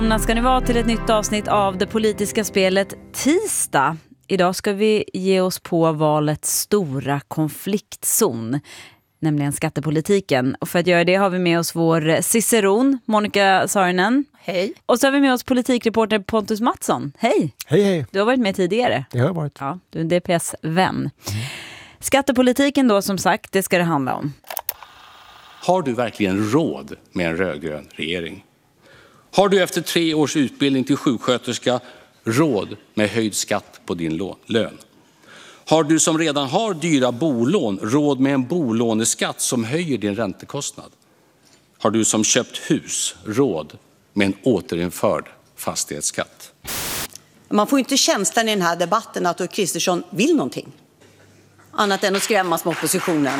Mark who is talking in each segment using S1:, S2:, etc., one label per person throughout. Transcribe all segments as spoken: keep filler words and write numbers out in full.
S1: Välkomna ska ni vara till ett nytt avsnitt av det politiska spelet Tisdag. Idag ska vi ge oss på valets stora konfliktzon, nämligen skattepolitiken. Och för att göra det har vi med oss vår ciceron, Monica Saarinen.
S2: Hej.
S1: Och så har vi med oss politikreporter Pontus Mattsson. Hej.
S3: Hej, hej.
S1: Du har varit med tidigare.
S3: Det har jag varit.
S1: Ja, du är en D P S-vän. Mm. Skattepolitiken då, som sagt, det ska det handla om.
S4: Har du verkligen råd med en rödgrön regering? Har du efter tre års utbildning till sjuksköterska råd med höjd skatt på din lön? Har du som redan har dyra bolån råd med en bolåneskatt som höjer din räntekostnad? Har du som köpt hus råd med en återinförd fastighetsskatt?
S2: Man får inte känslan i den här debatten att Ulf Kristersson vill någonting annat än att skrämmas med oppositionen.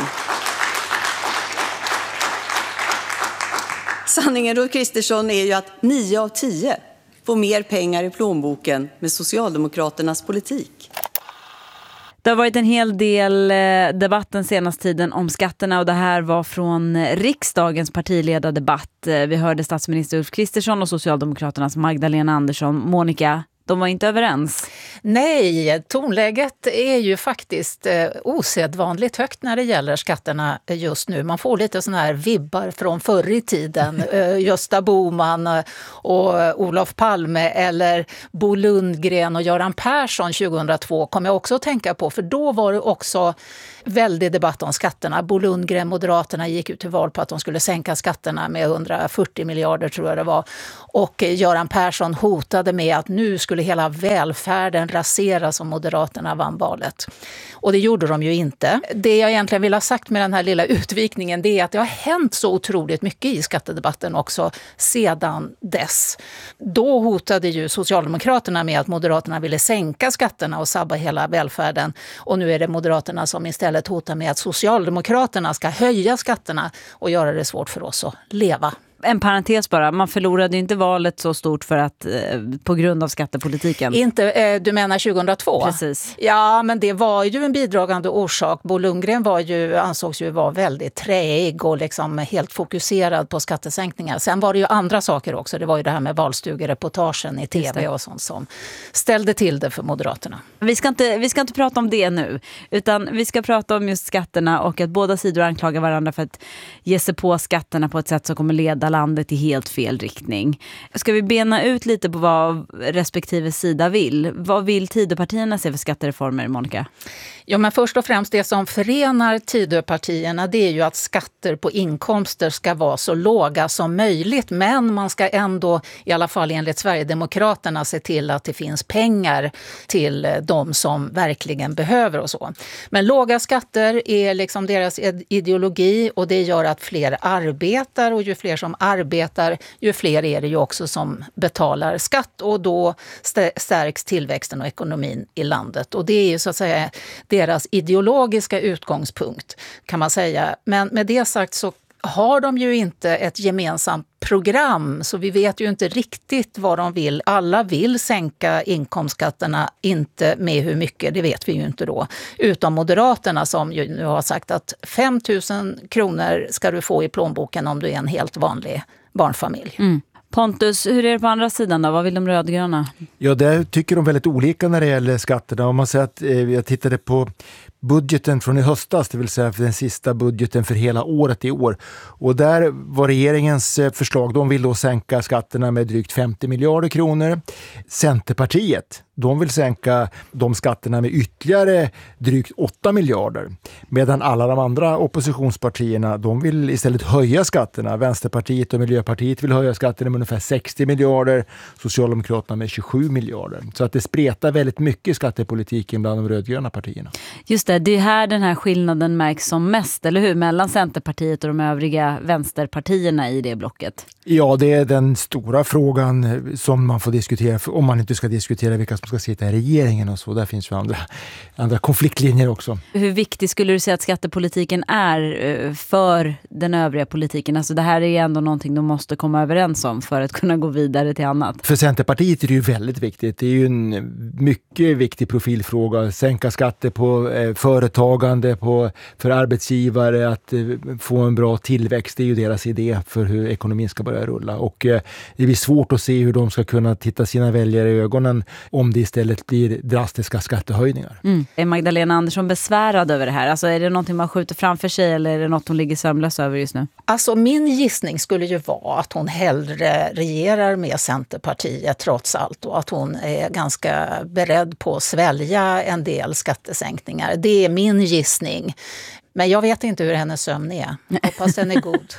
S2: Sanningen, Ulf Kristersson, är ju att nio av tio får mer pengar i plånboken med Socialdemokraternas politik.
S1: Det har varit en hel del debatt den senaste tiden om skatterna, och det här var från riksdagens partiledardebatt. Vi hörde statsminister Ulf Kristersson och Socialdemokraternas Magdalena Andersson. Monica, de var inte överens.
S5: Nej, tonläget är ju faktiskt eh, osedvanligt högt när det gäller skatterna just nu. Man får lite såna här vibbar från förr i tiden. Eh, Gösta Bohman och Olof Palme, eller Bo Lundgren och Göran Persson tjugohundratvå kom jag också att tänka på. För då var det också väldig debatt om skatterna. Bo Lundgren, Moderaterna, gick ut till val på att de skulle sänka skatterna med hundrafyrtio miljarder, tror jag det var. Och Göran Persson hotade med att nu skulle hela välfärden raseras om Moderaterna vann valet. Och det gjorde de ju inte. Det jag egentligen vill ha sagt med den här lilla utvikningen, det är att det har hänt så otroligt mycket i skattedebatten också sedan dess. Då hotade ju Socialdemokraterna med att Moderaterna ville sänka skatterna och sabba hela välfärden. Och nu är det Moderaterna som istället hotar med att Socialdemokraterna ska höja skatterna och göra det svårt för oss att leva.
S1: En parentes bara, man förlorade inte valet så stort för att eh, på grund av skattepolitiken.
S5: Inte, eh, du menar tjugohundratvå?
S1: Precis.
S5: Ja, men det var ju en bidragande orsak. Bo Lundgren var ju, ansågs ju vara väldigt träig och liksom helt fokuserad på skattesänkningar. Sen var det ju andra saker också. Det var ju det här med valstugereportagen i tv och sånt som ställde till det för Moderaterna.
S1: Vi ska inte, vi ska inte prata om det nu, utan vi ska prata om just skatterna och att båda sidor anklagar varandra för att ge sig på skatterna på ett sätt som kommer leda landet i helt fel riktning. Ska vi bena ut lite på vad respektive sida vill? Vad vill Tidöpartierna se för skattereformer, Monica?
S5: Ja, men först och främst det som förenar Tidöpartierna, det är ju att skatter på inkomster ska vara så låga som möjligt, men man ska ändå, i alla fall enligt Sverigedemokraterna, se till att det finns pengar till de som verkligen behöver och så. Men låga skatter är liksom deras ideologi, och det gör att fler arbetar, och ju fler som arbetar, ju fler är det ju också som betalar skatt, och då stärks tillväxten och ekonomin i landet. Och det är ju så att säga deras ideologiska utgångspunkt, kan man säga. Men med det sagt så har de ju inte ett gemensamt program, så vi vet ju inte riktigt vad de vill. Alla vill sänka inkomstskatterna, inte med hur mycket, det vet vi ju inte då. Utom Moderaterna som ju nu har sagt att fem tusen kronor ska du få i plånboken om du är en helt vanlig barnfamilj.
S1: Mm. Pontus, hur är det på andra sidan då? Vad vill de rödgröna?
S3: Ja, där tycker de väldigt olika när det gäller skatterna. Om man säger att eh, jag tittade på budgeten från i höstas, det vill säga för den sista budgeten för hela året i år. Och där var regeringens förslag, de vill då sänka skatterna med drygt femtio miljarder kronor. Centerpartiet, de vill sänka de skatterna med ytterligare drygt åtta miljarder. Medan alla de andra oppositionspartierna, de vill istället höja skatterna. Vänsterpartiet och Miljöpartiet vill höja skatterna med ungefär sextio miljarder. Socialdemokraterna med tjugosju miljarder. Så att det spretar väldigt mycket i skattepolitiken bland de rödgröna partierna.
S1: Just det, det är här den här skillnaden märks som mest, eller hur? Mellan Centerpartiet och de övriga vänsterpartierna i det blocket.
S3: Ja, det är den stora frågan som man får diskutera, om man inte ska diskutera vilka som ska sitta i regeringen och så. Där finns ju andra, andra konfliktlinjer också.
S1: Hur viktig skulle du säga att skattepolitiken är för den övriga politiken? Alltså det här är ändå någonting de måste komma överens om för att kunna gå vidare till annat.
S3: För Centerpartiet är det ju väldigt viktigt. Det är ju en mycket viktig profilfråga. Sänka skatter på företagande, på, för arbetsgivare att eh, få en bra tillväxt. Det är ju deras idé för hur ekonomin ska börja rulla. Och eh, det blir svårt att se hur de ska kunna titta sina väljare i ögonen om det istället blir drastiska skattehöjningar.
S1: Mm. Är Magdalena Andersson besvärad över det här? Alltså är det någonting man skjuter framför sig eller är det något hon ligger sömnlös över just nu?
S5: Alltså min gissning skulle ju vara att hon hellre regerar med Centerpartiet trots allt och att hon är ganska beredd på att svälja en del skattesänkningar. Det är min gissning. Men jag vet inte hur hennes sömn är. Hoppas den är god.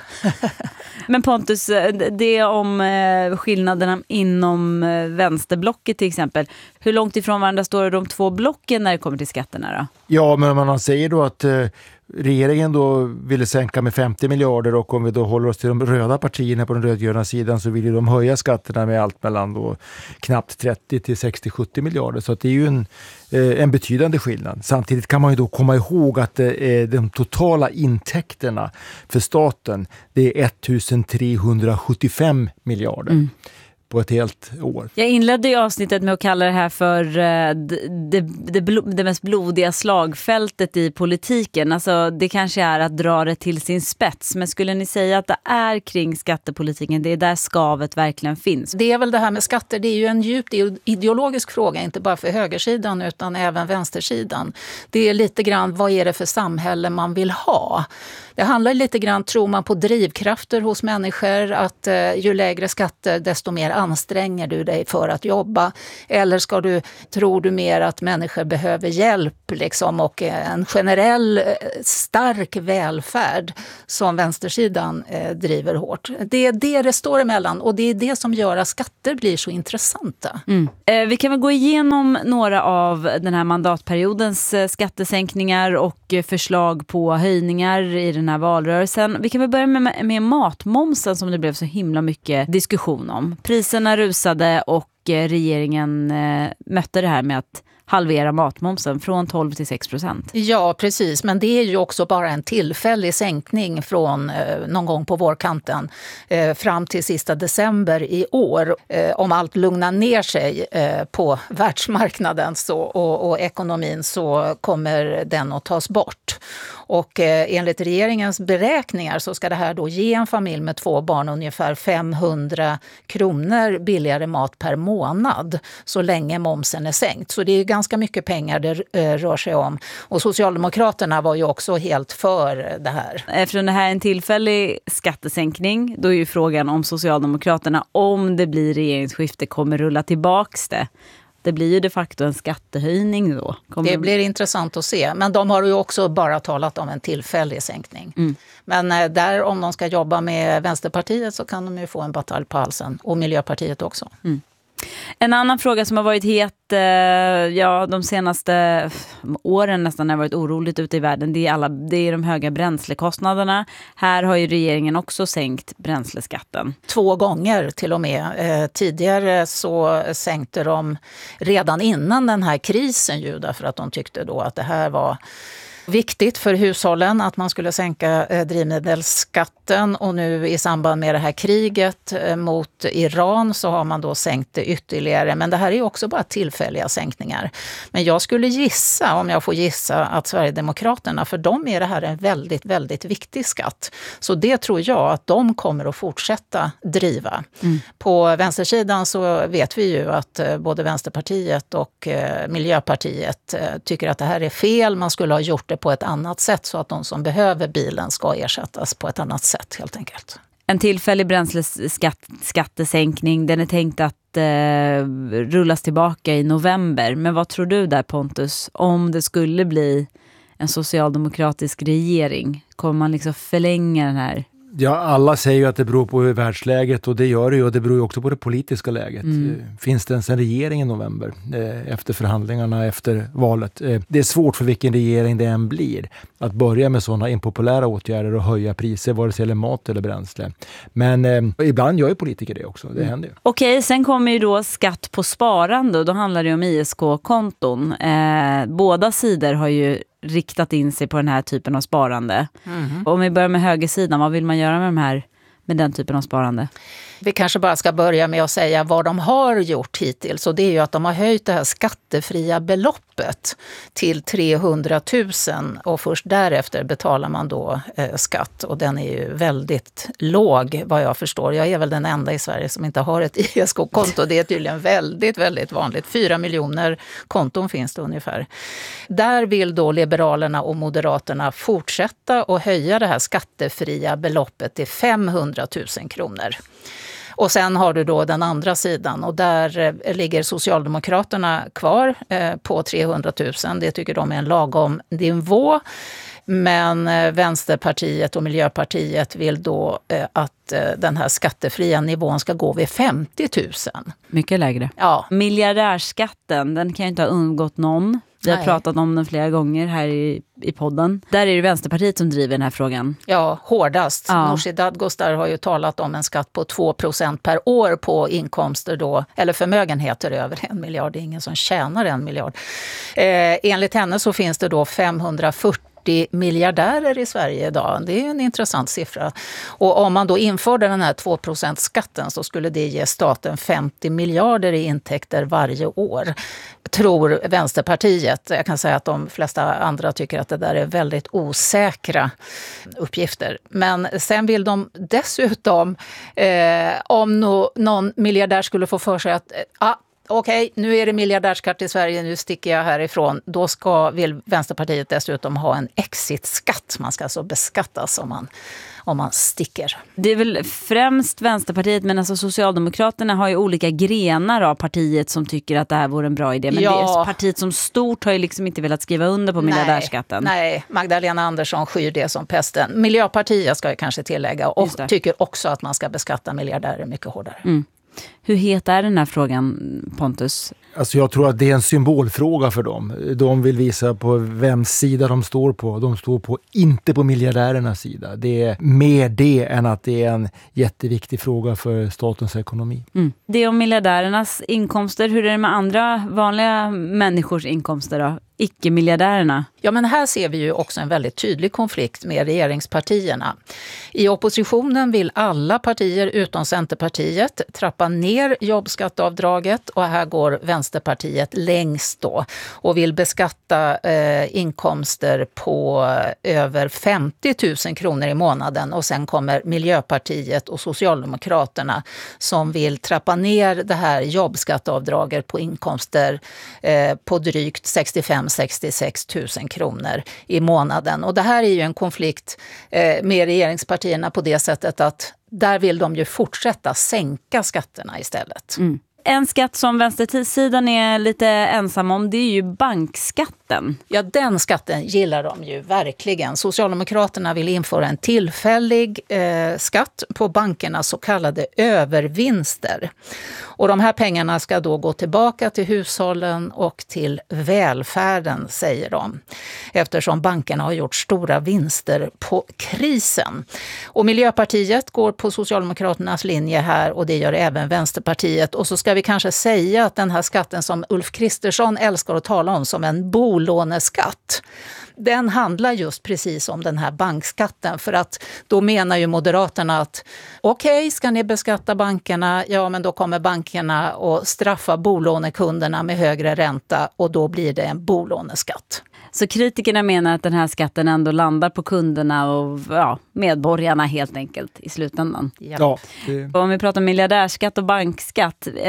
S1: Men Pontus, det om skillnaderna inom vänsterblocket till exempel. Hur långt ifrån varandra står de två blocken när det kommer till skatterna då?
S3: Ja, men man säger då att eh, regeringen då ville sänka med femtio miljarder och om vi då håller oss till de röda partierna på den rödgröna sidan så vill ju de höja skatterna med allt mellan då knappt trettio till sextio till sjuttio miljarder. Så att det är ju en, eh, en betydande skillnad. Samtidigt kan man ju då komma ihåg att eh, de totala intäkterna för staten det är ettusentrehundrasjuttiofem miljarder. Mm. På ett helt år.
S1: Jag inledde ju avsnittet med att kalla det här för uh, det, det, det, det mest blodiga slagfältet i politiken. Alltså det kanske är att dra det till sin spets. Men skulle ni säga att det är kring skattepolitiken, det är där skavet verkligen finns?
S5: Det är väl det här med skatter, det är ju en djupt ideologisk fråga, inte bara för högersidan utan även vänstersidan. Det är lite grann, vad är det för samhälle man vill ha? Det handlar lite grann, tror man på drivkrafter hos människor, att eh, ju lägre skatter desto mer anstränger du dig för att jobba. Eller ska du, tror du mer att människor behöver hjälp liksom, och en generell eh, stark välfärd som vänstersidan eh, driver hårt. Det är det det står emellan och det är det som gör att skatter blir så intressanta.
S1: Mm. Eh, vi kan väl gå igenom några av den här mandatperiodens eh, skattesänkningar och eh, förslag på höjningar i den här valrörelsen. Vi kan väl börja med, med matmomsen som det blev så himla mycket diskussion om. Priserna rusade och regeringen eh, mötte det här med att halvera matmomsen från tolv till sex procent.
S5: Ja, precis. Men det är ju också bara en tillfällig sänkning från eh, någon gång på vårkanten eh, fram till sista december i år. Eh, om allt lugnar ner sig eh, på världsmarknaden så, och, och ekonomin så kommer den att tas bort. Och eh, enligt regeringens beräkningar så ska det här då ge en familj med två barn ungefär femhundra kronor billigare mat per månad så länge momsen är sänkt. Så det är ganska mycket pengar det eh, rör sig om. Och Socialdemokraterna var ju också helt för det här.
S1: Eftersom det här är en tillfällig skattesänkning, då är ju frågan om Socialdemokraterna, om det blir regeringsskifte, kommer rulla tillbaks det. Det blir ju de facto en skattehöjning då. Kommer
S5: det
S1: de...
S5: blir intressant att se. Men de har ju också bara talat om en tillfällig sänkning. Mm. Men eh, där om de ska jobba med Vänsterpartiet så kan de ju få en batalj på halsen. Och Miljöpartiet också. Mm.
S1: En annan fråga som har varit het eh, ja, de senaste åren nästan har varit oroligt ute i världen, det är, alla, det är de höga bränslekostnaderna. Här har ju regeringen också sänkt bränsleskatten.
S5: Två gånger till och med. Eh, tidigare så sänkte de redan innan den här krisen ju, därför att de tyckte då att det här var viktigt för hushållen att man skulle sänka eh, drivmedelsskatten, och nu i samband med det här kriget eh, mot Iran så har man då sänkt det ytterligare. Men det här är också bara tillfälliga sänkningar. Men jag skulle gissa, om jag får gissa, att Sverigedemokraterna, för dem är det här en väldigt, väldigt viktig skatt. Så det tror jag att de kommer att fortsätta driva. Mm. På vänstersidan så vet vi ju att eh, både Vänsterpartiet och eh, Miljöpartiet eh, tycker att det här är fel. Man skulle ha gjort det på ett annat sätt så att de som behöver bilen ska ersättas på ett annat sätt helt enkelt.
S1: En tillfällig bränsleskattesänkning, den är tänkt att eh, rullas tillbaka i november. Men vad tror du där, Pontus, om det skulle bli en socialdemokratisk regering? Kommer man liksom förlänga den här?
S3: Ja, alla säger ju att det beror på världsläget, och det gör det ju, och det beror ju också på det politiska läget. Mm. Finns det ens en regering i november eh, efter förhandlingarna, efter valet? Eh, det är svårt för vilken regering det än blir att börja med sådana impopulära åtgärder och höja priser, vare sig det gäller mat eller bränsle. Men eh, ibland gör ju politiker det också, det mm. händer ju.
S1: Okej, sen kommer ju då skatt på sparande, och då handlar det om I S K-konton. Eh, båda sidor har ju riktat in sig på den här typen av sparande. Mm. Om vi börjar med högersidan, vad vill man göra med de här, med den typen av sparande?
S5: Vi kanske bara ska börja med att säga vad de har gjort hittills. Och det är ju att de har höjt det här skattefria beloppet till trehundratusen och först därefter betalar man då eh, skatt. Och den är ju väldigt låg vad jag förstår. Jag är väl den enda i Sverige som inte har ett I S K-konto. Det är tydligen väldigt, väldigt vanligt. Fyra miljoner konton finns det ungefär. Där vill då Liberalerna och Moderaterna fortsätta och höja det här skattefria beloppet till femhundratusen kronor. Och sen har du då den andra sidan och där ligger Socialdemokraterna kvar på trehundratusen. Det tycker de är en lagom nivå. Men Vänsterpartiet och Miljöpartiet vill då att den här skattefria nivån ska gå vid femtio tusen.
S1: Mycket lägre.
S5: Ja.
S1: Miljardärskatten, den kan ju inte ha undgått någon. Vi har
S5: Nej.
S1: pratat om den flera gånger här i, i podden. Där är det Vänsterpartiet som driver den här frågan.
S5: Ja, hårdast.
S1: Ja.
S5: Nooshi Dadgostar har ju talat om en skatt på två procent per år på inkomster då, eller förmögenheter över en miljard. Det är ingen som tjänar en miljard. Eh, enligt henne så finns det då femhundrafyrtio miljardärer i Sverige idag. Det är en intressant siffra. Och om man då införde den här två procent skatten så skulle det ge staten femtio miljarder i intäkter varje år. Tror Vänsterpartiet. Jag kan säga att de flesta andra tycker att det där är väldigt osäkra uppgifter. Men sen vill de dessutom, eh, om no, någon miljardär skulle få för sig att ah, okej, okay, nu är det miljardärskatt i Sverige, nu sticker jag härifrån. Då ska, vill Vänsterpartiet dessutom ha en exitskatt. Man ska alltså beskattas om man, om man sticker.
S1: Det är väl främst Vänsterpartiet, men alltså Socialdemokraterna har ju olika grenar av partiet som tycker att det här vore en bra idé. Men
S5: Ja.
S1: det är, partiet som stort har ju liksom inte velat skriva under på miljardärskatten.
S5: Nej, Magdalena Andersson skyr det som pesten. Miljöpartiet ska jag kanske tillägga och tycker också att man ska beskatta miljardärer mycket hårdare.
S1: Mm. Hur het är den här frågan, Pontus?
S3: Alltså jag tror att det är en symbolfråga för dem. De vill visa på vems sida de står på. De står på, inte på miljardärernas sida. Det är mer det än att det är en jätteviktig fråga för statens ekonomi.
S1: Mm. Det är om miljardärernas inkomster. Hur är det med andra vanliga människors inkomster då? Icke-miljardärerna?
S5: Ja, men här ser vi ju också en väldigt tydlig konflikt med regeringspartierna. I oppositionen vill alla partier utom Centerpartiet trappa ner jobbskatteavdraget och här går Vänsterpartiet längst då och vill beskatta eh, inkomster på över femtio tusen kronor i månaden och sen kommer Miljöpartiet och Socialdemokraterna som vill trappa ner det här jobbskatteavdraget på inkomster eh, på drygt sextiofem till sextiosex tusen kronor i månaden. Och det här är ju en konflikt eh, med regeringspartierna på det sättet att där vill de ju fortsätta sänka skatterna istället.
S1: Mm. En skatt som vänstersidan är lite ensam om, det är ju bankskatten.
S5: Ja, den skatten gillar de ju verkligen. Socialdemokraterna vill införa en tillfällig eh, skatt på bankernas så kallade övervinster. Och de här pengarna ska då gå tillbaka till hushållen och till välfärden, säger de. Eftersom bankerna har gjort stora vinster på krisen. Och Miljöpartiet går på Socialdemokraternas linje här och det gör även Vänsterpartiet. Och så ska vi kanske säga att den här skatten som Ulf Kristersson älskar att tala om som en bolåneskatt, den handlar just precis om den här bankskatten. För att då menar ju Moderaterna att okej, okay, ska ni beskatta bankerna? Ja, men då kommer bankerna att straffa bolånekunderna med högre ränta och då blir det en bolåneskatt.
S1: Så kritikerna menar att den här skatten ändå landar på kunderna och ja, medborgarna helt enkelt i slutändan.
S5: Ja.
S3: Ja, det...
S1: Om vi pratar om miljardärskatt och bankskatt, eh,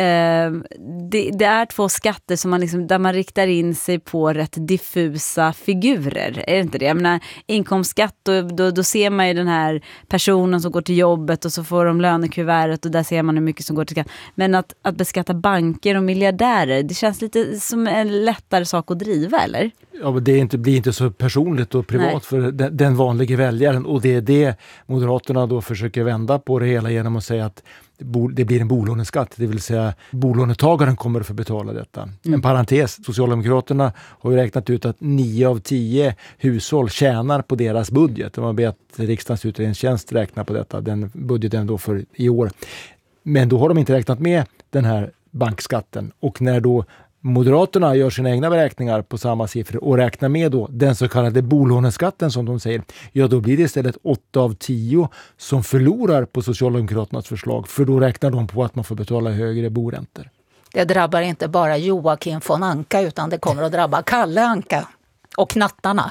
S1: det, det är två skatter som man liksom, där man riktar in sig på rätt diffusa figurer. Är det inte det? Jag menar, inkomstskatt, då, då, då ser man ju den här personen som går till jobbet och så får de lönekuvertet och där ser man hur mycket som går till skatt. Men att, att beskatta banker och miljardärer, det känns lite som en lättare sak att driva, eller?
S3: Ja, men det är inte, blir inte så personligt och privat. Nej. För den, den vanliga väljaren. Och det är det Moderaterna då försöker vända på det hela genom att säga att det blir en bolåneskatt. Det vill säga bolånetagaren kommer att få betala detta. Mm. En parentes. Socialdemokraterna har ju räknat ut att nio av tio hushåll tjänar på deras budget. De har bett riksdagens utredningstjänst räkna på detta. Den budgeten då för i år. Men då har de inte räknat med den här bankskatten. Och när då Moderaterna gör sina egna beräkningar på samma siffror och räknar med då den så kallade bolåneskatten som de säger, ja då blir det istället åtta av tio som förlorar på Socialdemokraternas förslag, för då räknar de på att man får betala högre boräntor.
S5: Det drabbar inte bara Joakim von Anka utan det kommer att drabba Kalle Anka och knattarna.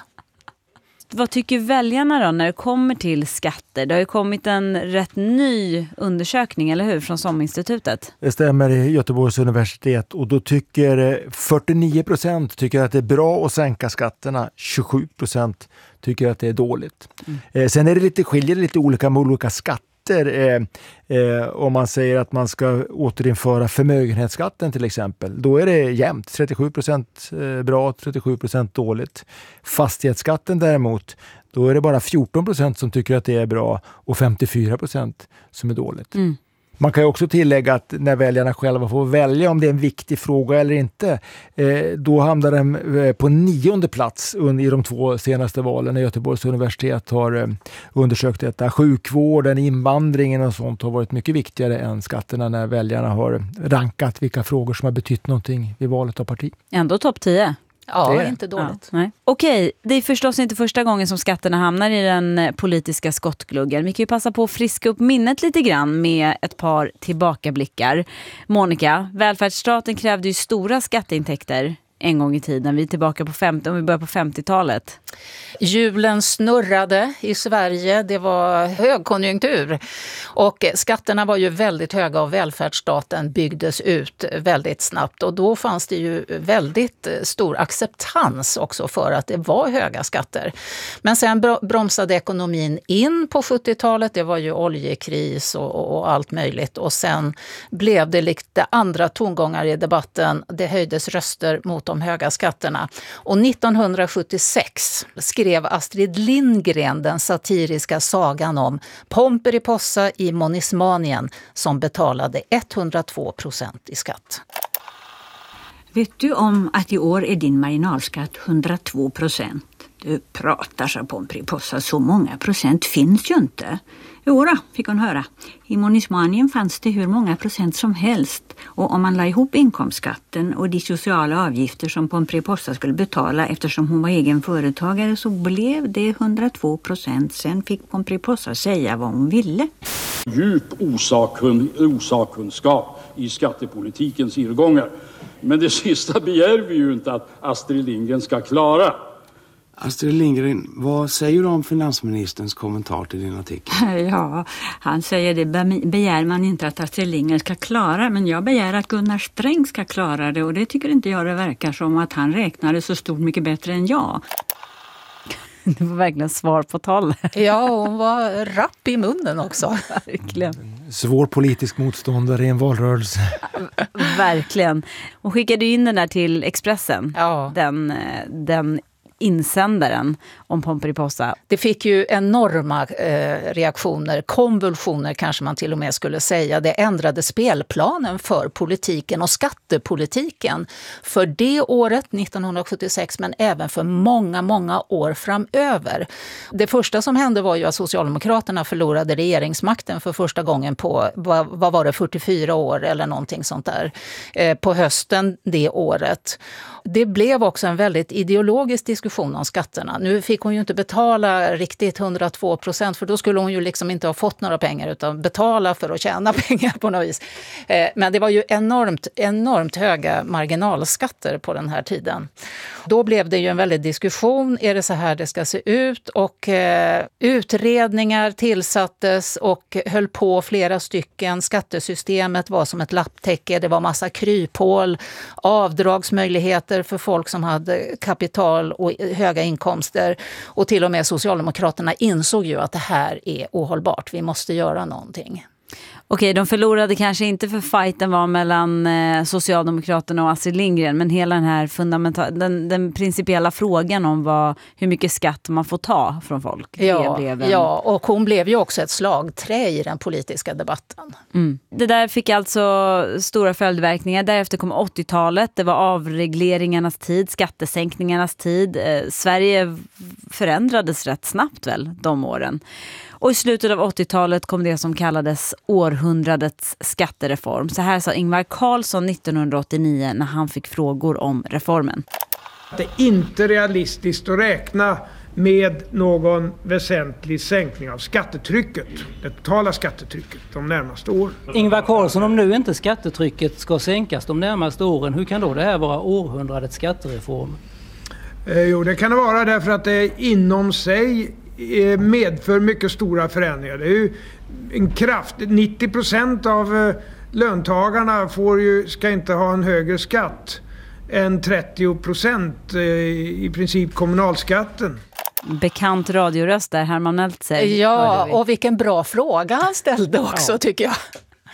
S1: Vad tycker väljarna då när det kommer till skatter? Det har ju kommit en rätt ny undersökning, eller hur, från SOM-institutet?
S3: Det stämmer, i Göteborgs universitet, och då tycker fyrtionio procent tycker att det är bra att sänka skatterna, tjugosju procent tycker att det är dåligt. Mm. Sen är det lite, skiljer det lite olika med olika skatter. Eh, eh, om man säger att man ska återinföra förmögenhetsskatten till exempel, då är det jämnt, trettiosju procent bra, trettiosju procent dåligt. Fastighetsskatten däremot, då är det bara fjorton procent som tycker att det är bra och femtiofyra procent som är dåligt. Mm. Man kan ju också tillägga att när väljarna själva får välja om det är en viktig fråga eller inte, eh, då hamnar den eh, på nionde plats i de två senaste valen när Göteborgs universitet har eh, undersökt detta. Sjukvården, invandringen och sånt har varit mycket viktigare än skatterna när väljarna har rankat vilka frågor som har betytt någonting vid valet av parti.
S1: Ändå topp tio.
S5: Ja,
S3: det är
S5: inte dåligt.
S1: Ja, okej, det är förstås inte första gången som skatterna hamnar i den politiska skottgluggen. Vi kan ju passa på att friska upp minnet lite grann med ett par tillbakablickar. Monica, välfärdsstaten krävde ju stora skatteintäkter en gång i tiden. Vi är tillbaka på femtio, om vi börjar på femtiotalet.
S5: Hjulen snurrade i Sverige, det var högkonjunktur och skatterna var ju väldigt höga och välfärdsstaten byggdes ut väldigt snabbt, och då fanns det ju väldigt stor acceptans också för att det var höga skatter. Men sen bromsade ekonomin in på sjuttiotalet, det var ju oljekris och, och allt möjligt, och sen blev det lite andra tongångar i debatten, det höjdes röster mot de höga skatterna, och nittonhundrasjuttiosex skrev Astrid Lindgren den satiriska sagan om Pomperipossa i Monismanien som betalade etthundratvå procent i skatt.
S6: Vet du om att i år är din marginalskatt hundratvå procent? Du pratar, sa Pomperipossa, så många procent finns ju inte. Jo då, fick hon höra. I Monismanien fanns det hur många procent som helst. Och om man la ihop inkomstskatten och de sociala avgifter som Pomperipossa skulle betala eftersom hon var egen företagare, så blev det hundratvå procent. Sen fick Pomperipossa säga vad hon ville.
S7: Djup osakun, osakkunskap i skattepolitikens irrgångar. Men det sista begär vi ju inte att Astrid Lindgren ska klara.
S8: Astrid Lindgren, vad säger du om finansministerns kommentar till din artikel?
S6: Ja, han säger det begär man inte att Astrid Lindgren ska klara, men jag begär att Gunnar Sträng ska klara det, och det tycker inte jag det verkar som att han räknade så stort mycket bättre än jag.
S1: Det var verkligen svar på tal.
S5: Ja, hon var rapp i munnen också.
S1: Verkligen.
S3: Svår politisk motståndare i en valrörelse.
S1: Verkligen. Hon skickade in den där till Expressen.
S5: Ja.
S1: Den, den insändaren om Pomperipossa.
S5: Det fick ju enorma eh, reaktioner, konvulsioner kanske man till och med skulle säga. Det ändrade spelplanen för politiken och skattepolitiken för det året nittonhundrasjuttiosex, men även för många, många år framöver. Det första som hände var ju att Socialdemokraterna förlorade regeringsmakten för första gången på, vad, vad var det, fyrtiofyra år eller någonting sånt där, eh, på hösten det året. Det blev också en väldigt ideologisk diskussion om skatterna. Nu fick hon ju inte betala riktigt hundratvå procent, för då skulle hon ju liksom inte ha fått några pengar utan betala för att tjäna pengar på något vis. Men det var ju enormt, enormt höga marginalskatter på den här tiden. Då blev det ju en väldig diskussion, är det så här det ska se ut? Och eh, utredningar tillsattes och höll på flera stycken. Skattesystemet var som ett lapptäcke, det var massa kryphål, avdragsmöjligheter för folk som hade kapital och höga inkomster, och till och med Socialdemokraterna insåg ju att det här är ohållbart, vi måste göra någonting.
S1: Okej, de förlorade kanske inte för fighten var mellan eh, Socialdemokraterna och Astrid Lindgren, men hela den här fundamental, den, den principiella frågan om vad, hur mycket skatt man får ta från folk.
S5: Ja,
S1: det blev en...
S5: ja, och hon blev ju också ett slagträ i den politiska debatten.
S1: Mm. Det där fick alltså stora följdverkningar. Därefter kom åttiotalet, det var avregleringarnas tid, skattesänkningarnas tid. Eh, Sverige förändrades rätt snabbt väl de åren. Och i slutet av åttiotalet kom det som kallades århundradets skattereform. Så här sa Ingvar Carlsson nittonhundraåttionio när han fick frågor om reformen.
S9: Det är inte realistiskt att räkna med någon väsentlig sänkning av skattetrycket, det totala skattetrycket de närmaste åren.
S10: Ingvar Carlsson, om nu inte skattetrycket ska sänkas de närmaste åren, hur kan då det här vara århundradets skattereform?
S9: Eh, jo, det kan det vara därför att det inom sig eh, medför mycket stora förändringar. Det är ju en kraft, nittio procent av eh, löntagarna får ju, ska inte ha en högre skatt än trettio procent eh, i princip kommunalskatten.
S1: Bekant radioröst där, Herman Meltzer.
S5: Ja, och vilken bra fråga han ställde också, ja. Tycker jag.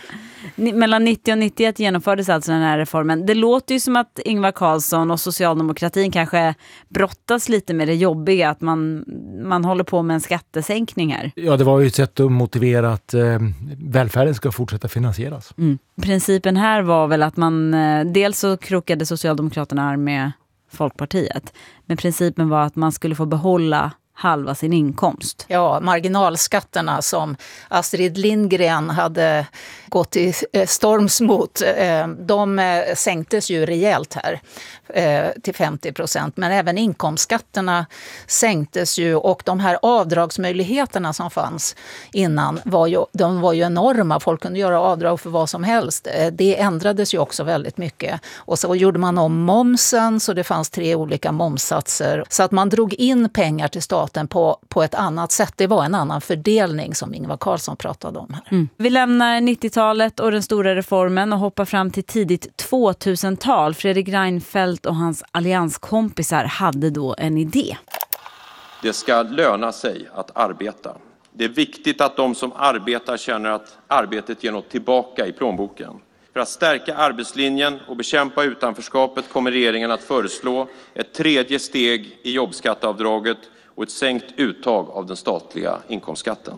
S1: Mellan nittio och nittioett genomfördes alltså den här reformen. Det låter ju som att Ingvar Carlsson och socialdemokratin kanske brottas lite med det jobbiga, att man, man håller på med en skattesänkning här.
S3: Ja, det var ju ett sätt att motivera att eh, välfärden ska fortsätta finansieras.
S1: Mm. Principen här var väl att man, eh, dels så krokade Socialdemokraterna med Folkpartiet, men principen var att man skulle få behålla halva sin inkomst.
S5: Ja, marginalskatterna som Astrid Lindgren hade gått i storms mot, de sänktes ju rejält här till femtio procent. Men även inkomstskatterna sänktes ju, och de här avdragsmöjligheterna som fanns innan var ju, de var ju enorma. Folk kunde göra avdrag för vad som helst. Det ändrades ju också väldigt mycket. Och så gjorde man om momsen, så det fanns tre olika momssatser. Så att man drog in pengar till staten på, på ett annat sätt. Det var en annan fördelning som Ingvar Carlsson pratade om här.
S1: Mm. Vi lämnar nittiotalet och den stora reformen och hoppar fram till tidigt tvåtusental. Fredrik Reinfeldt och hans allianskompisar hade då en idé.
S11: Det ska löna sig att arbeta. Det är viktigt att de som arbetar känner att arbetet ger något tillbaka i plånboken. För att stärka arbetslinjen och bekämpa utanförskapet kommer regeringen att föreslå ett tredje steg i jobbskatteavdraget och ett sänkt uttag av den statliga inkomstskatten.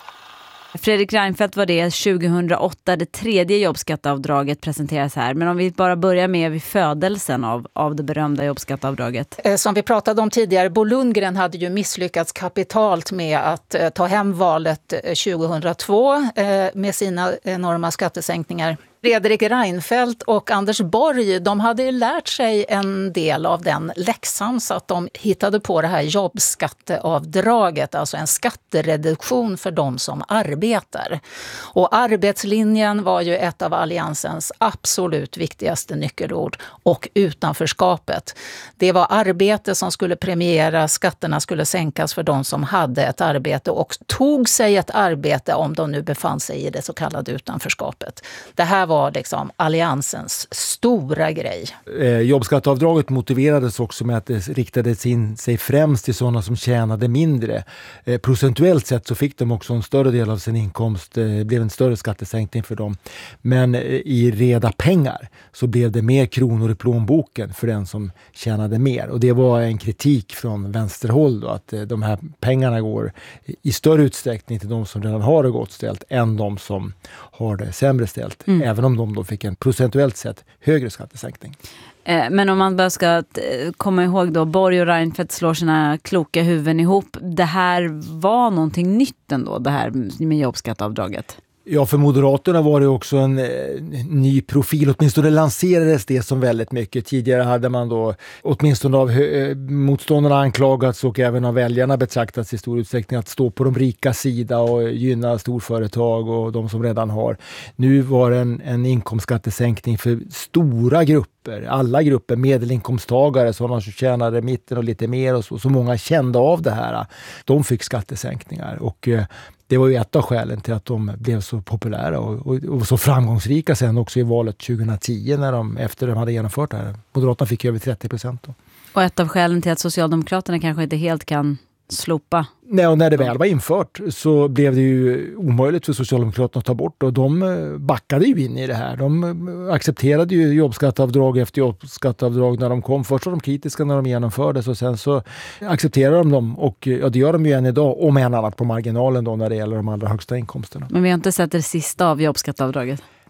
S1: Fredrik Reinfeldt var det tjugohundraåtta, det tredje jobbskatteavdraget presenteras här. Men om vi bara börjar med vid födelsen av, av det berömda jobbskatteavdraget.
S5: Som vi pratade om tidigare, Bo Lundgren hade ju misslyckats kapitalt med att eh, ta hem valet tjugohundratvå eh, med sina enorma skattesänkningar. Fredrik Reinfeldt och Anders Borg, de hade lärt sig en del av den läxan, så att de hittade på det här jobbskatteavdraget, alltså en skattereduktion för de som arbetar. Och arbetslinjen var ju ett av alliansens absolut viktigaste nyckelord, och utanförskapet. Det var arbete som skulle premieras, skatterna skulle sänkas för de som hade ett arbete och tog sig ett arbete om de nu befann sig i det så kallade utanförskapet. Det här var liksom alliansens stora grej.
S3: Eh, jobbskatteavdraget motiverades också med att det riktades in sig främst till sådana som tjänade mindre. Eh, procentuellt sett så fick de också en större del av sin inkomst, det eh, blev en större skattesänkning för dem. Men eh, i reda pengar så blev det mer kronor i plånboken för den som tjänade mer. Och det var en kritik från vänsterhåll då, att eh, de här pengarna går i större utsträckning till de som redan har det gott ställt än de som har det sämre ställt. Mm. Även om de då fick en procentuellt sett högre skattesänkning.
S1: Men om man bara ska komma ihåg då, Borg och Reinfeldt slår sina kloka huvuden ihop. Det här var någonting nytt ändå, det här med jobbskatteavdraget. Ja, för Moderaterna var det också en eh, ny profil. Åtminstone lanserades det som väldigt mycket. Tidigare hade man då åtminstone av eh, motståndarna anklagats och även av väljarna betraktats i stor utsträckning att stå på de rika sida och gynna storföretag och de som redan har. Nu var det en, en inkomstskattesänkning för stora grupper. Alla grupper, medelinkomsttagare, sådana som tjänade mitten och lite mer och så, så många kände av det här. De fick skattesänkningar och eh, det var ju ett av skälen till att de blev så populära och, och, och så framgångsrika sen också i valet tjugohundratio när de, efter de hade genomfört det här. Moderaterna fick ju över trettio procent då. Och ett av skälen till att Socialdemokraterna kanske inte helt kan slopa. Nej, och när det väl var infört så blev det ju omöjligt för Socialdemokraterna att ta bort, och de backade ju in i det här. De accepterade ju jobbskatteavdrag efter jobbskatteavdrag när de kom. Först var de kritiska när de genomfördes och sen så accepterade de dem, och ja, det gör de ju än idag, om än annat på marginalen då när det gäller de allra högsta inkomsterna. Men vi har inte sett det sista av jobbskatteavdraget.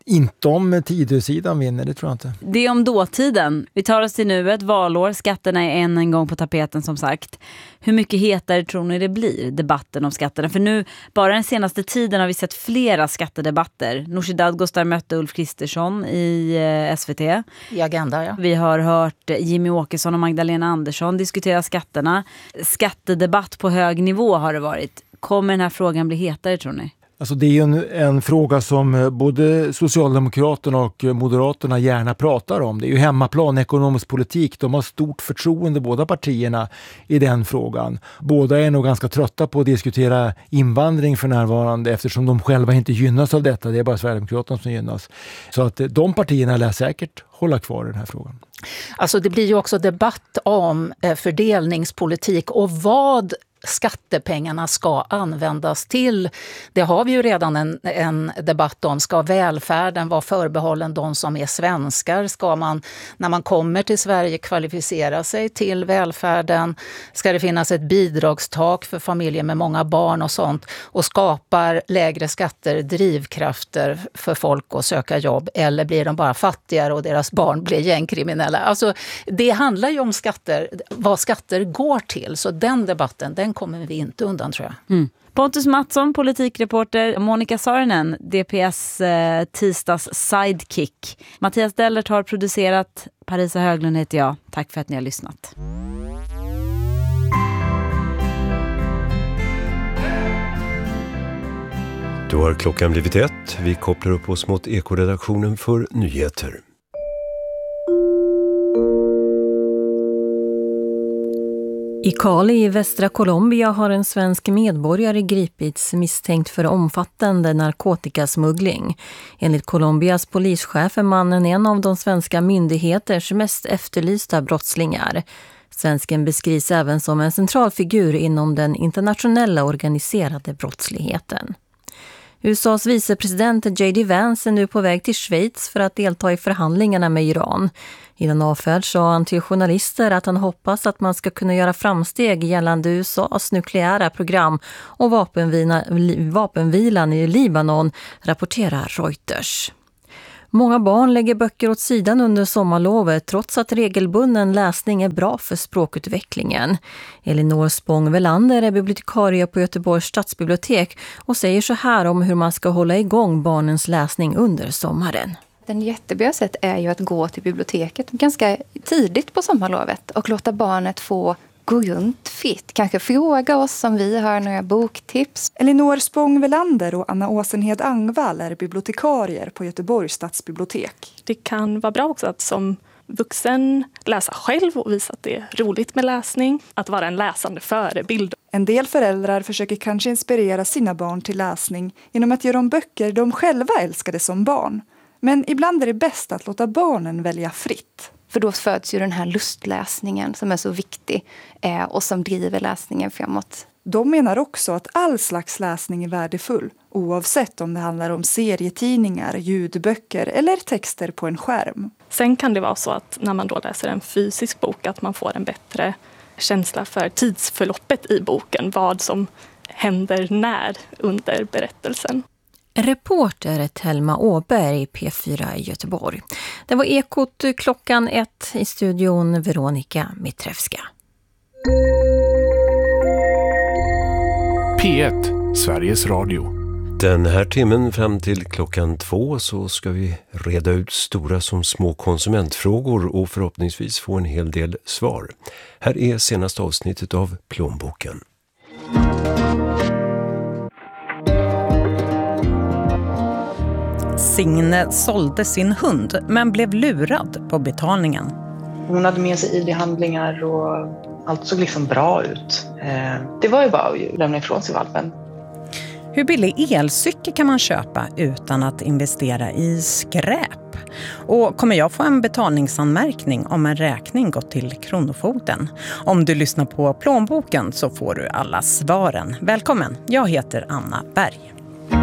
S3: Inte om Tidösidan vinner, det tror jag inte.
S1: Det är om dåtiden. Vi tar oss till nu ett valår. Skatterna är än en gång på tapeten som sagt. Hur mycket hetare tror ni det blir, debatten om skatterna? För nu, bara den senaste tiden har vi sett flera skattedebatter. Nooshi Dadgostar mötte Ulf Kristersson i eh, S V T.
S5: I Agenda, ja.
S1: Vi har hört Jimmy Åkesson och Magdalena Andersson diskutera skatterna. Skattedebatt på hög nivå har det varit. Kommer den här frågan bli hetare, tror ni?
S3: Alltså det är ju en, en fråga som både Socialdemokraterna och Moderaterna gärna pratar om. Det är ju hemmaplan ekonomisk politik. De har stort förtroende, båda partierna, i den frågan. Båda är nog ganska trötta på att diskutera invandring för närvarande eftersom de själva inte gynnas av detta. Det är bara Sverigedemokraterna som gynnas. Så att de partierna lär säkert hålla kvar i den här frågan.
S5: Alltså det blir ju också debatt om fördelningspolitik och vad skattepengarna ska användas till. Det har vi ju redan en, en debatt om. Ska välfärden vara förbehållen de som är svenskar? Ska man, när man kommer till Sverige, kvalificera sig till välfärden? Ska det finnas ett bidragstak för familjer med många barn och sånt? Och skapar lägre skatter drivkrafter för folk att söka jobb? Eller blir de bara fattigare och deras barn blir gängkriminella? Alltså, det handlar ju om skatter, vad skatter går till. Så den debatten, den kommer vi inte undan, tror jag.
S1: Mm. Pontus Mattsson, politikreporter. Monica Saarinen, D P S eh, tisdags sidekick. Mattias Dellert har producerat. Parisa Höglund heter jag. Tack för att ni har lyssnat.
S12: Då har klockan blivit ett. Vi kopplar upp oss mot Eko-redaktionen för nyheter.
S13: I Cali i västra Colombia har en svensk medborgare gripits misstänkt för omfattande narkotikasmuggling. Enligt Colombias polischef är mannen en av de svenska myndigheters mest efterlysta brottslingar. Svensken beskrivs även som en central figur inom den internationella organiserade brottsligheten. U S A:s vicepresident J D Vance är nu på väg till Schweiz för att delta i förhandlingarna med Iran. I den avfärd sa han till journalister att han hoppas att man ska kunna göra framsteg gällande U S A:s nukleära program och vapenvila, vapenvilan i Libanon, rapporterar Reuters. Många barn lägger böcker åt sidan under sommarlovet trots att regelbunden läsning är bra för språkutvecklingen. Elinor Spång-Velander är bibliotekarie på Göteborgs stadsbibliotek och säger så här om hur man ska hålla igång barnens läsning under sommaren.
S14: Den jättebra sätt är ju att gå till biblioteket ganska tidigt på sommarlovet och låta barnet få gå runt fritt. Kanske fråga oss om vi har några boktips.
S15: Elinor Spång-Velander och Anna Åsenhed Angvall är bibliotekarier på Göteborgs stadsbibliotek.
S16: Det kan vara bra också att som vuxen läsa själv och visa att det är roligt med läsning. Att vara en läsande förebild.
S15: En del föräldrar försöker kanske inspirera sina barn till läsning genom att ge dem böcker de själva älskade som barn. Men ibland är det bäst att låta barnen välja fritt.
S14: För då föds ju den här lustläsningen som är så viktig eh, och som driver läsningen framåt.
S15: De menar också att all slags läsning är värdefull, oavsett om det handlar om serietidningar, ljudböcker eller texter på en skärm.
S16: Sen kan det vara så att när man då läser en fysisk bok att man får en bättre känsla för tidsförloppet i boken, vad som händer när under berättelsen.
S13: Reporter Telma Åberg, P fyra i Göteborg. Det var Ekot klockan ett, i studion Veronica Mitrevska.
S17: P ett, Sveriges Radio.
S12: Den här timmen fram till klockan två så ska vi reda ut stora som små konsumentfrågor och förhoppningsvis få en hel del svar. Här är senaste avsnittet av Plånboken.
S18: Signe sålde sin hund men blev lurad på betalningen.
S19: Hon hade med sig I D-handlingar och allt såg liksom bra ut. Det var ju bara att lämna ifrån sig valpen.
S18: Hur billig elcykel kan man köpa utan att investera i skräp? Och kommer jag få en betalningsanmärkning om en räkning gått till Kronofogden? Om du lyssnar på Plånboken så får du alla svaren. Välkommen, jag heter Anna Berg.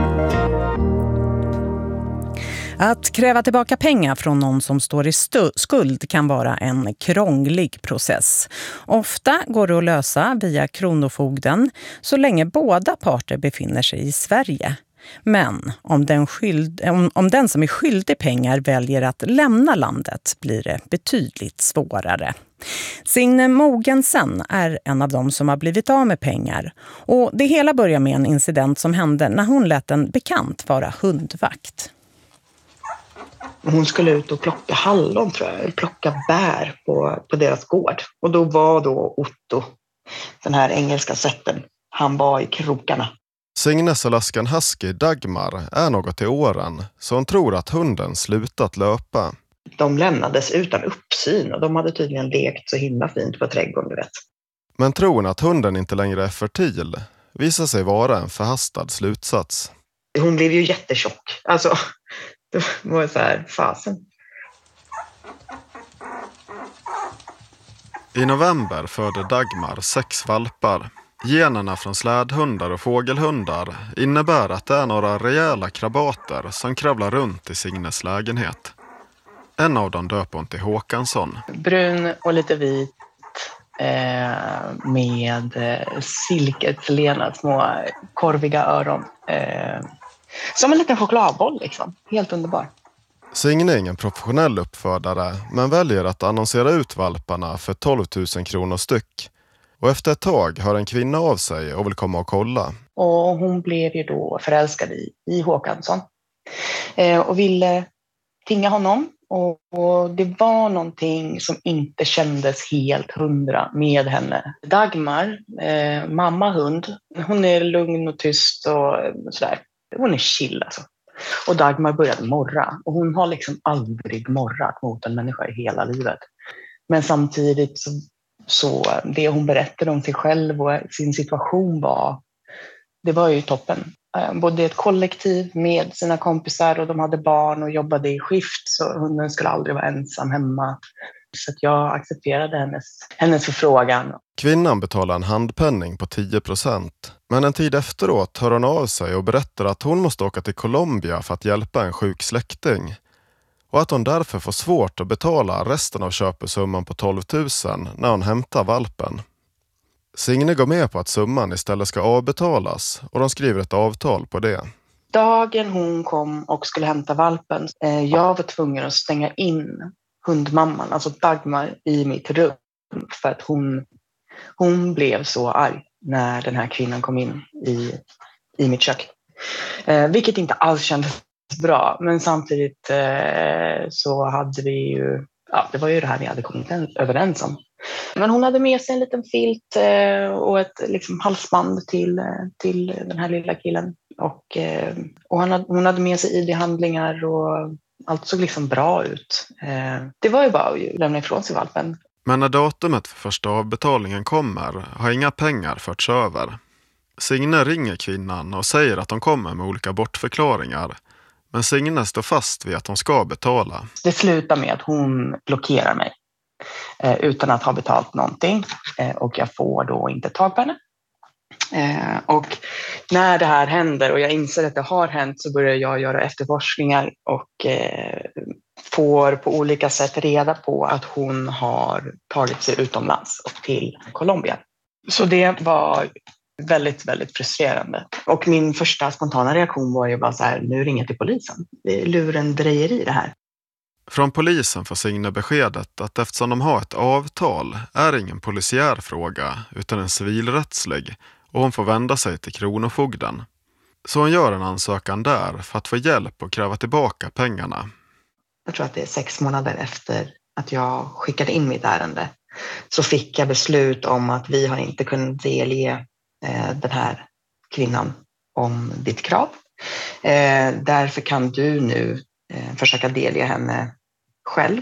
S18: Att kräva tillbaka pengar från någon som står i stu- skuld kan vara en krånglig process. Ofta går det att lösa via Kronofogden så länge båda parter befinner sig i Sverige. Men om den, skyld, om, om den som är skyldig pengar väljer att lämna landet blir det betydligt svårare. Signe Mogensen är en av dem som har blivit av med pengar. Och det hela börjar med en incident som hände när hon lät en bekant vara hundvakt.
S19: Hon skulle ut och plocka hallon, tror jag, plocka bär på, på deras gård. Och då var då Otto, den här engelska sätten, han var i krokarna.
S20: Signes Alaskan Husky Dagmar är något i åren, så hon tror att hunden slutat löpa.
S19: De lämnades utan uppsyn och de hade tydligen lekt så himla fint på trädgården, du vet.
S20: Men tron att hunden inte längre är fertil visar sig vara en förhastad slutsats.
S19: Hon blev ju jättetjock. Alltså, det var så här, fasen.
S20: I november födde Dagmar sex valpar. Generna från slädhundar och fågelhundar innebär att det är några rejäla krabater som kravlar runt i Signes lägenhet. En av dem döper hon till Håkansson.
S19: Brun och lite vit eh, med eh, silkeslena små korviga öron. Eh, som en liten chokladboll liksom. Helt underbar.
S20: Signe är ingen professionell uppfödare men väljer att annonsera ut valparna för tolv tusen kronor styck. Och efter ett tag hör en kvinna av sig och vill komma och kolla.
S19: Och hon blev ju då förälskad i, i Håkansson. Eh, och ville tinga honom. Och, och det var någonting som inte kändes helt hundra med henne. Dagmar, eh, mamma hund, hon är lugn och tyst och sådär. Hon är chill alltså. Och Dagmar började morra. Och hon har liksom aldrig morrat mot en människa i hela livet. Men samtidigt så, så det hon berättade om sig själv och sin situation var, det var ju toppen. Både ett kollektiv med sina kompisar och de hade barn och jobbade i skift så hunden skulle aldrig vara ensam hemma. Så att jag accepterade hennes, hennes förfrågan.
S20: Kvinnan betalar en handpenning på tio procent. Men en tid efteråt hör hon av sig och berättar att hon måste åka till Colombia för att hjälpa en sjuk släkting. Och att hon därför får svårt att betala resten av köpesumman på tolv tusen när hon hämtar valpen. Signe går med på att summan istället ska avbetalas och de skriver ett avtal på det.
S19: Dagen hon kom och skulle hämta valpen, eh, jag var tvungen att stänga in hundmamman, alltså Dagmar, i mitt rum. För att hon, hon blev så arg när den här kvinnan kom in i, i mitt kök. Eh, vilket inte alls kändes bra, men samtidigt eh, så hade vi ju, ja, det var ju det här vi hade kommit överens om. Men hon hade med sig en liten filt eh, och ett liksom, halsband till, till den här lilla killen. Och, eh, och han hade, hon hade med sig I D-handlingar och allt såg liksom bra ut. Eh, det var ju bara att lämna ifrån sig valpen.
S20: Men när datumet för första avbetalningen kommer har inga pengar förts över. Signe ringer kvinnan och säger att de kommer med olika bortförklaringar. Men Signe står fast vid att de ska betala.
S19: Det slutar med att hon blockerar mig. Eh, utan att ha betalt någonting. Eh, och jag får då inte tag på henne. Eh, och när det här händer och jag inser att det har hänt så börjar jag göra efterforskningar och eh, får på olika sätt reda på att hon har tagit sig utomlands och till Colombia. Så det var väldigt, väldigt frustrerande. Och min första spontana reaktion var ju bara så här, nu ringer till polisen. Det är lurendrejeri det här.
S20: Från polisen får Signe beskedet att eftersom de har ett avtal är det ingen polisiär fråga utan en civilrättslig och hon får vända sig till kronofogden. Så hon gör en ansökan där för att få hjälp och kräva tillbaka pengarna.
S19: Jag tror att det är sex månader efter att jag skickade in mitt ärende så fick jag beslut om att vi har inte kunnat delge eh, den här kvinnan om ditt krav. Eh, därför kan du nu eh, försöka delge henne själv.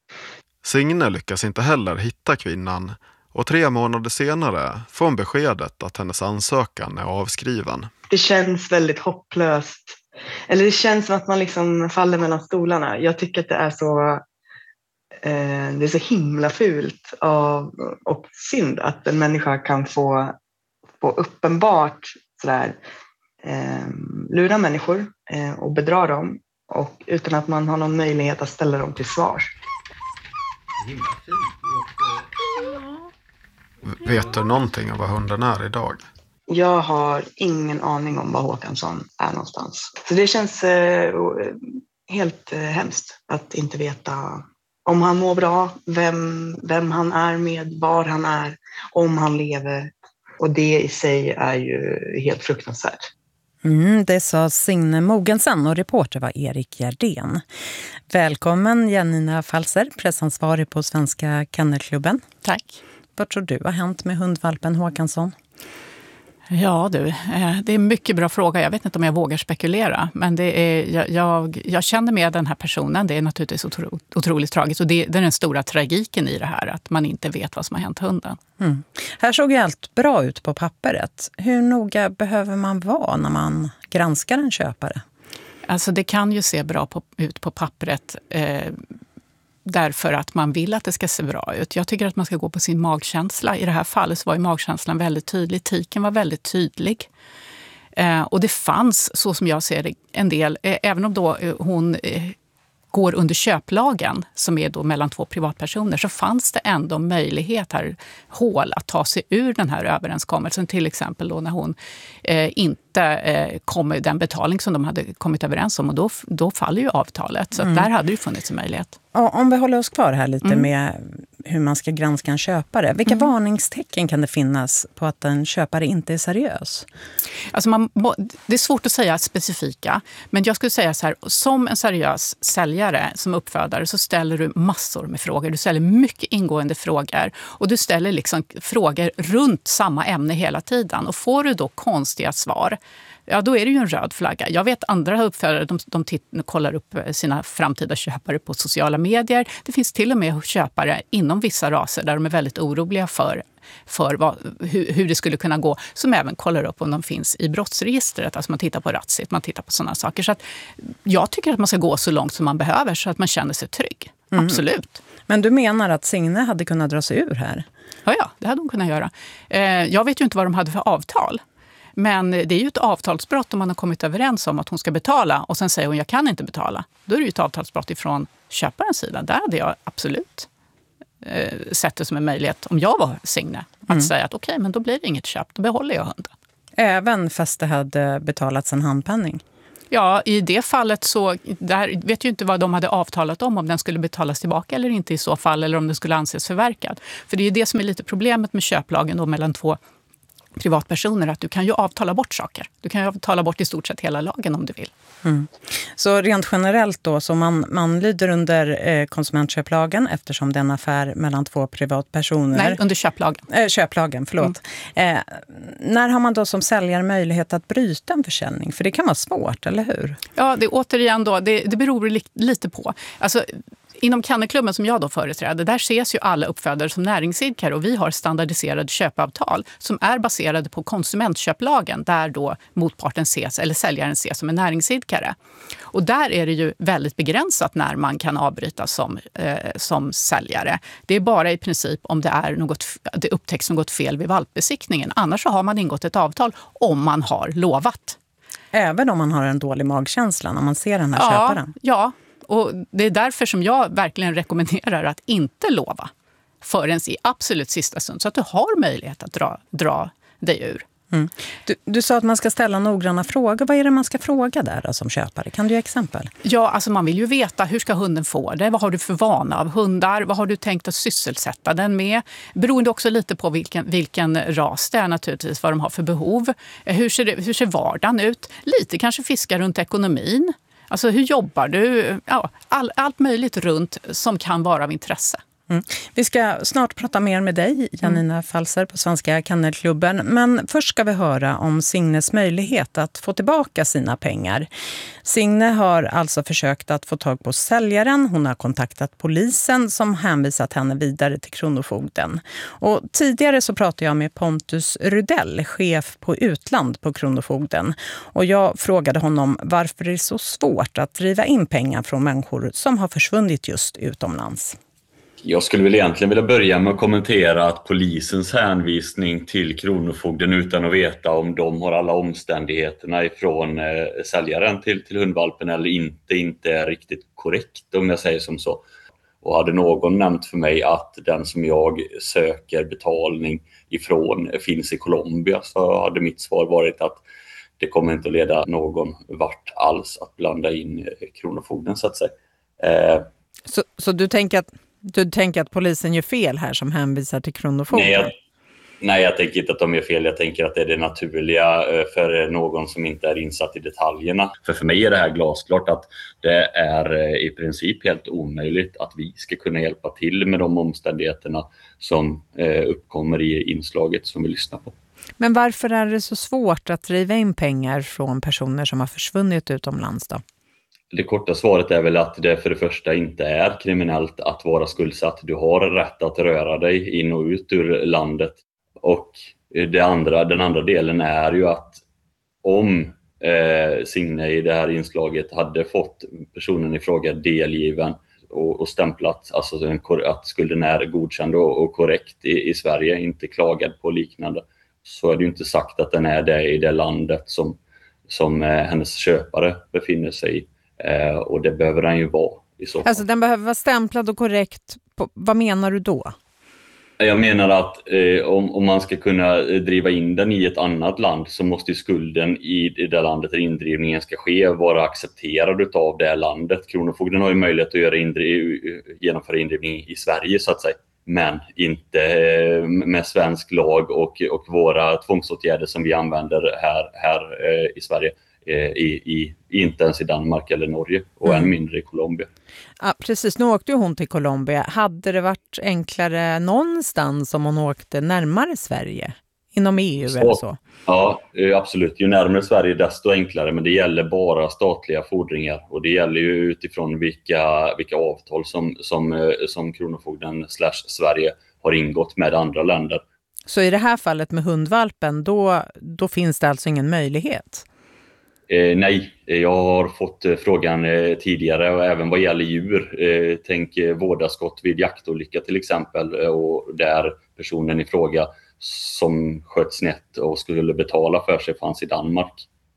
S20: Signe lyckas inte heller hitta kvinnan och tre månader senare får hon beskedet att hennes ansökan är avskriven.
S19: Det känns väldigt hopplöst. Eller det känns som att man liksom faller mellan stolarna. Jag tycker att det är så, eh, det är så himla fult av, och synd att en människa kan få, få uppenbart sådär, eh, lura människor eh, och bedra dem. Och utan att man har någon möjlighet att ställa dem till svars.
S20: Vet du någonting om vad hunden är idag?
S19: Jag har ingen aning om var Håkansson är någonstans. Så det känns eh, helt eh, hemskt att inte veta om han mår bra, vem, vem han är med, var han är, om han lever. Och det i sig är ju helt fruktansvärt.
S18: Mm, det sa Signe Mogensen och reporter var Erik Gerdén. Välkommen Janina Falser, pressansvarig på Svenska Kennelklubben.
S21: Tack.
S18: Vad tror du har hänt med hundvalpen Håkansson?
S21: Ja du, det är en mycket bra fråga. Jag vet inte om jag vågar spekulera. Men det är, jag, jag, jag känner med den här personen. Det är naturligtvis otro, otroligt tragiskt. Och det, det är den stora tragiken i det här. Att man inte vet vad som har hänt hunden.
S18: Mm. Här såg ju allt bra ut på pappret. Hur noga behöver man vara när man granskar en köpare?
S21: Alltså det kan ju se bra på, ut på pappret. Eh, Därför att man vill att det ska se bra ut. Jag tycker att man ska gå på sin magkänsla. I det här fallet så var ju magkänslan väldigt tydlig. Tiken var väldigt tydlig. Eh, och det fanns, så som jag ser det, en del, eh, även om då eh, hon eh, går under köplagen, som är då mellan två privatpersoner, så fanns det ändå möjlighet här, hål att ta sig ur den här överenskommelsen. Till exempel då när hon eh, inte eh, kom med den betalning som de hade kommit överens om. Och då, då faller ju avtalet. Så mm. där hade det funnits en möjlighet.
S18: Ja, om vi håller oss kvar här lite
S21: Mm.
S18: med hur man ska granska en köpare. Vilka
S21: Mm.
S18: varningstecken kan det finnas på att en köpare inte är seriös?
S21: Alltså man, det är svårt att säga specifika, men jag skulle säga så här, som en seriös säljare, som uppfödare, så ställer du massor med frågor. Du ställer mycket ingående frågor och du ställer liksom frågor runt samma ämne hela tiden. Och får du då konstiga svar, ja då är det ju en röd flagga. Jag vet andra uppfödare, de, de titt- kollar upp sina framtida köpare på sociala medier. Det finns till och med köpare inom vissa raser där de är väldigt oroliga för, för vad, hur, hur det skulle kunna gå, som även kollar upp om de finns i brottsregistret. Alltså man tittar på Ratsit, man tittar på sådana saker. Så att jag tycker att man ska gå så långt som man behöver så att man känner sig trygg. Mm. Absolut.
S18: Men du menar att Signe hade kunnat dra sig ur här?
S21: Ja, ja, det hade hon kunnat göra. Eh, jag vet ju inte vad de hade för avtal. Men det är ju ett avtalsbrott om man har kommit överens om att hon ska betala och sen säger hon jag kan inte betala. Då är det ju ett avtalsbrott ifrån köparens sida. Där hade jag absolut eh, sett det som en möjlighet, om jag var Signe, att mm. säga att okej, okay, men då blir det inget köp, då behåller jag hunden.
S18: Även fast det hade betalats en handpenning?
S21: Ja, i det fallet så där vet ju inte vad de hade avtalat om, om den skulle betalas tillbaka eller inte i så fall, eller om den skulle anses förverkad. För det är ju det som är lite problemet med köplagen då mellan två privatpersoner, att du kan ju avtala bort saker. Du kan ju avtala bort i stort sett hela lagen om du vill.
S18: Mm. Så rent generellt då, så man, man lyder under eh, konsumentköplagen eftersom det är en affär mellan två privatpersoner.
S21: Nej, under köplagen.
S18: Eh, köplagen, förlåt. Mm. Eh, när har man då som säljare möjlighet att bryta en försäljning? För det kan vara svårt, eller hur?
S21: Ja, det återigen då, det, det beror li- lite på. Alltså, inom Kennelklubben som jag då företräder, där ses ju alla uppfödare som näringsidkare och vi har standardiserade köpavtal som är baserade på konsumentköplagen där då motparten ses eller säljaren ses som en näringsidkare. Och där är det ju väldigt begränsat när man kan avbryta som, eh, som säljare. Det är bara i princip om det, är något, det upptäcks något fel vid valpbesiktningen. Annars så har man ingått ett avtal om man har lovat.
S18: Även om man har en dålig magkänsla när man ser den här
S21: ja,
S18: köparen?
S21: Ja, och det är därför som jag verkligen rekommenderar att inte lova förrän i absolut sista stund så att du har möjlighet att dra, dra dig ur.
S18: Mm. Du, du sa att man ska ställa noggranna frågor. Vad är det man ska fråga där då, som köpare? Kan du ge exempel?
S21: Ja, alltså man vill ju veta hur ska hunden få det? Vad har du för vana av hundar? Vad har du tänkt att sysselsätta den med? Beroende också lite på vilken, vilken ras det är naturligtvis, vad de har för behov. Hur ser, det, hur ser vardagen ut? Lite kanske fiska runt ekonomin. Alltså hur jobbar du? Ja, all, allt möjligt runt som kan vara av intresse.
S18: Mm. Vi ska snart prata mer med dig, Janina mm. Falser på Svenska Kennelklubben. Men först ska vi höra om Signes möjlighet att få tillbaka sina pengar. Signe har alltså försökt att få tag på säljaren. Hon har kontaktat polisen som hänvisat henne vidare till Kronofogden. Och tidigare så pratade jag med Pontus Rudell, chef på utland på Kronofogden. Och jag frågade honom varför det är så svårt att driva in pengar från människor som har försvunnit just utomlands.
S22: Jag skulle väl egentligen vilja börja med att kommentera att polisens hänvisning till Kronofogden utan att veta om de har alla omständigheterna ifrån eh, säljaren till, till hundvalpen eller inte, inte är riktigt korrekt om jag säger som så. Och hade någon nämnt för mig att den som jag söker betalning ifrån finns i Colombia, så hade mitt svar varit att det kommer inte att leda någon vart alls att blanda in Kronofogden, så att säga. Eh,
S18: så, så du tänker att du tänker att polisen gör fel här som hänvisar till Kronofogden?
S22: Nej, jag, nej, jag tänker inte att de gör fel. Jag tänker att det är det naturliga för någon som inte är insatt i detaljerna. För för mig är det här glasklart att det är i princip helt omöjligt att vi ska kunna hjälpa till med de omständigheterna som uppkommer i inslaget som vi lyssnar på.
S18: Men varför är det så svårt att driva in pengar från personer som har försvunnit utomlands då?
S22: Det korta svaret är väl att det för det första inte är kriminellt att vara skuldsatt. Du har rätt att röra dig in och ut ur landet. Och det andra, den andra delen är ju att om eh, Signe i det här inslaget hade fått personen i fråga delgiven och, och stämplat, alltså en, att skulden är godkänd och, och korrekt i, i Sverige, inte klagad på liknande, så är det ju inte sagt att den är det i det landet som, som eh, hennes köpare befinner sig i. Eh, och det behöver den ju vara i så fall.
S18: Alltså den behöver vara stämplad och korrekt. På, vad menar du då?
S22: Jag menar att eh, om, om man ska kunna driva in den i ett annat land så måste ju skulden i, i det landet där indrivningen ska ske vara accepterad av det landet. Kronofogden har ju möjlighet att göra indriv, genomföra indrivning i Sverige så att säga. Men inte eh, med svensk lag och, och våra tvångsåtgärder som vi använder här, här eh, i Sverige. I, i, inte ens i Danmark eller Norge och mm. än mindre i Colombia.
S18: Ja, precis. Nu åkte hon till Colombia. Hade det varit enklare någonstans om hon åkte närmare Sverige? Inom E U så, eller så?
S22: Ja, absolut. Ju närmare Sverige desto enklare, men det gäller bara statliga fordringar och det gäller ju utifrån vilka, vilka avtal som, som, som Kronofogden slash Sverige har ingått med andra länder.
S18: Så i det här fallet med hundvalpen, då, då finns det alltså ingen möjlighet?
S22: Eh, nej, jag har fått eh, frågan eh, tidigare och även vad gäller djur. Eh, tänk eh, vårdaskott vid jaktolycka till exempel eh, och där personen i fråga som sköt snett och skulle betala för sig fanns i Danmark.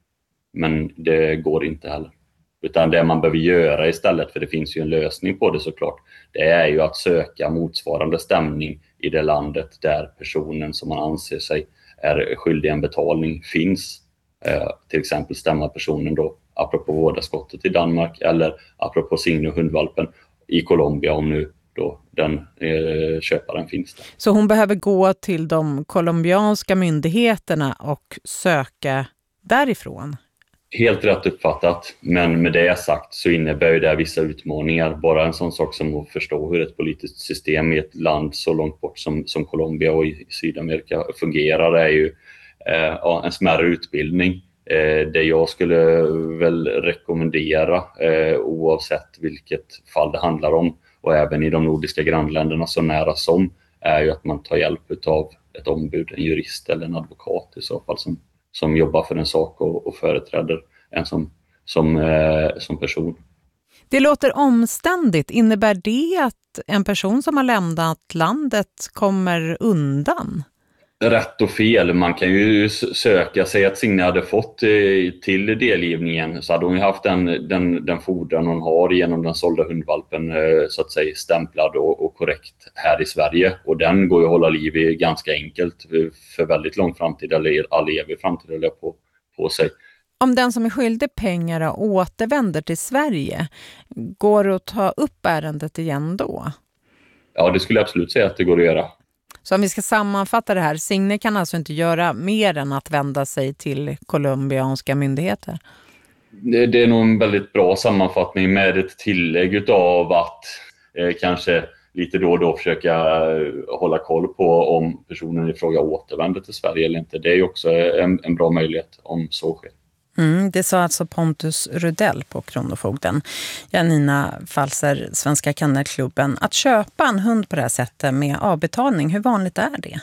S22: Men det går inte heller. Utan det man behöver göra istället, för det finns ju en lösning på det såklart, det är ju att söka motsvarande stämning i det landet där personen som man anser sig är skyldig en betalning finns. Eh, till exempel stämma personen då apropå vårdaskottet i Danmark eller apropå Signe och hundvalpen i Colombia om nu då den eh, köparen finns där.
S18: Så hon behöver gå till de colombianska myndigheterna och söka därifrån?
S22: Helt rätt uppfattat, men med det sagt så innebär det vissa utmaningar. Bara en sån sak som att förstå hur ett politiskt system i ett land så långt bort som, som Colombia och i Sydamerika fungerar är ju eh, ja, en smärre utbildning. Eh, det jag skulle väl rekommendera eh, oavsett vilket fall det handlar om och även i de nordiska grannländerna så nära som är ju att man tar hjälp av ett ombud, en jurist eller en advokat i så fall som som jobbar för en sak och, och företräder en som, som, eh, som person.
S18: Det låter omständigt. Innebär det att en person som har lämnat landet kommer undan?
S22: Rätt och fel. Man kan ju söka sig att Signe hade fått eh, till delgivningen så hade hon ju haft den, den, den fordran hon har genom den sålda hundvalpen eh, så att säga stämplad och, och korrekt här i Sverige. Och den går ju att hålla liv i ganska enkelt för väldigt lång framtid eller all evig framtid eller på, på sig.
S18: Om den som är skyldig pengar återvänder till Sverige, går det att ta upp ärendet igen då?
S22: Ja, det skulle jag absolut säga att det går att göra.
S18: Så om vi ska sammanfatta det här, Signe kan alltså inte göra mer än att vända sig till colombianska myndigheter?
S22: Det, det är nog en väldigt bra sammanfattning med ett tillägg av att eh, kanske lite då och då försöka eh, hålla koll på om personen i fråga återvänder till Sverige eller inte. Det är ju också en, en bra möjlighet om så sker.
S18: Mm, det sa alltså Pontus Rudell på Kronofogden. Janina Falser, Svenska Kennelklubben. Att köpa en hund på det här sättet med avbetalning, hur vanligt är det?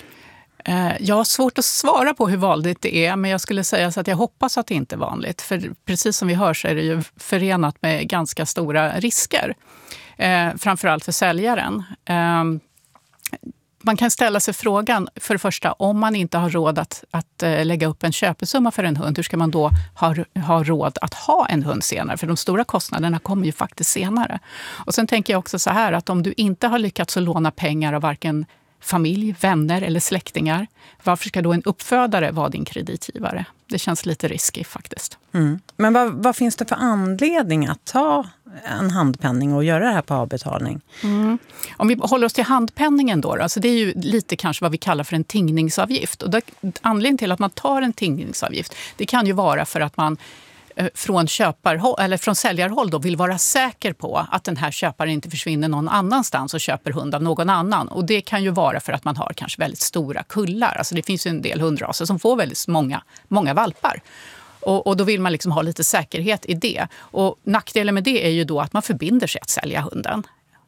S21: Jag har svårt att svara på hur vanligt det är, men jag skulle säga så att jag hoppas att det inte är vanligt. För precis som vi hör så är det ju förenat med ganska stora risker. Eh, framförallt för säljaren. Eh, man kan ställa sig frågan, för det första, om man inte har råd att, att lägga upp en köpesumma för en hund, hur ska man då ha, ha råd att ha en hund senare? För de stora kostnaderna kommer ju faktiskt senare. Och sen tänker jag också så här, att om du inte har lyckats att låna pengar av varken familj, vänner eller släktingar, varför ska då en uppfödare vara din kreditgivare? Det känns lite risky faktiskt.
S18: Mm. Men vad, vad finns det för anledning att ta en handpenning och göra det här på avbetalning?
S21: Mm. Om vi håller oss till handpenningen då, alltså det är ju lite kanske vad vi kallar för en tingningsavgift. Och det, anledningen till att man tar en tingningsavgift, det kan ju vara för att man från köparhåll, eller från säljarhåll då, vill vara säker på att den här köparen inte försvinner någon annanstans och köper hund av någon annan. Och det kan ju vara för att man har kanske väldigt stora kullar. Alltså det finns ju en del hundraser som får väldigt många, många valpar. Och, och då vill man liksom ha lite säkerhet i det. Och nackdelen med det är ju då att man förbinder sig att sälja hunden.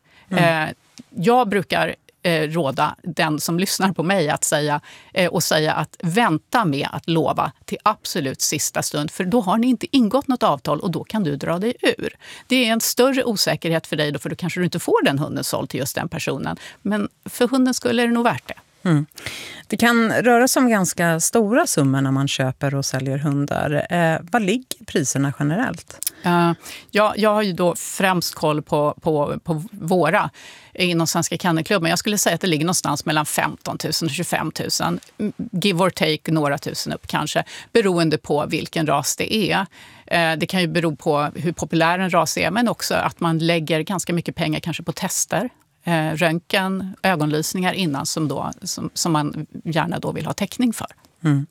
S21: Mm. Eh, jag brukar eh, råda den som lyssnar på mig att säga eh, och säga att vänta med att lova till absolut sista stund, för då har ni inte ingått något avtal och då kan du dra dig ur. Det är en större osäkerhet för dig då, för då kanske du inte får den hunden såld till just den personen. Men för hunden skulle det nog värt det.
S18: Mm. Det kan röra sig om ganska stora summor när man köper och säljer hundar. Eh, vad ligger priserna generellt?
S21: Uh, ja, jag har ju då främst koll på, på, på våra inom Svenska Kennelklubben. Jag skulle säga att det ligger någonstans mellan femton tusen och tjugofem tusen. Give or take några tusen upp kanske, beroende på vilken ras det är. Uh, det kan ju bero på hur populär en ras är, men också att man lägger ganska mycket pengar kanske på tester. Eh, röntgen, ögonlysningar innan som, då, som, som man gärna då vill ha täckning för.
S18: Mm.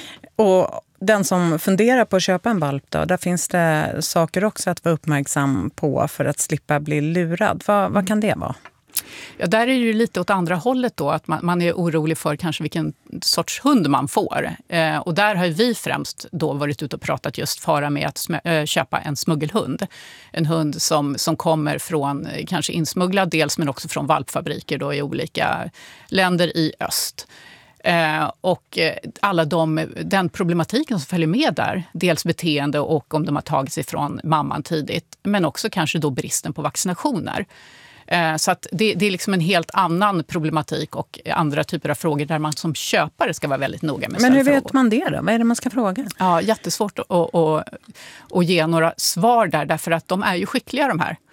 S18: Och den som funderar på att köpa en valp då, där finns det saker också att vara uppmärksam på för att slippa bli lurad. Vad, vad kan det vara?
S21: Ja, där är det ju lite åt andra hållet då, att man, man är orolig för kanske vilken sorts hund man får. Eh, och där har vi främst då varit ute och pratat just fara med att smö, äh, köpa en smuggelhund. En hund som, som kommer från eh, kanske insmugglad dels, men också från valpfabriker då i olika länder i öst. Eh, och eh, alla de, den problematiken som följer med där, dels beteende och om de har tagit sig från mamman tidigt, men också kanske då bristen på vaccinationer. Så att det, det är liksom en helt annan problematik och andra typer av frågor där man som köpare ska vara väldigt noga med.
S18: Men hur vet man det då? Vad är det man ska fråga?
S21: Ja, jättesvårt att, att, att, att ge några svar där, därför att de är ju skickliga de här.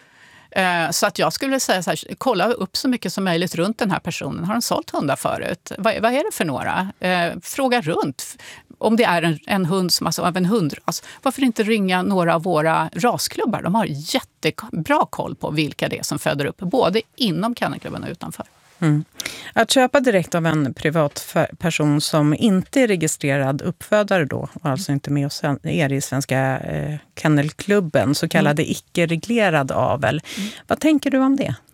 S21: Så att jag skulle säga så här, kolla upp så mycket som möjligt runt den här personen. Har den sålt hundar förut? Vad, vad är det för några? Fråga runt. Om det är en, en hund som alltså av en hundras, varför inte ringa några av våra rasklubbar? De har jättebra koll på vilka det är som föder upp, både inom kennelklubben och utanför.
S18: Mm. Att köpa direkt av en privat person som inte är registrerad uppfödare då, och alltså inte med oss er i Svenska eh, Kennelklubben, så kallade mm. icke-reglerad avel. Mm. Vad tänker du om det?